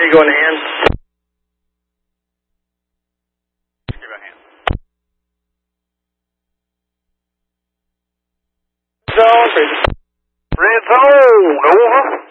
you going to hand? Give a hand. Zone, Red zone, over.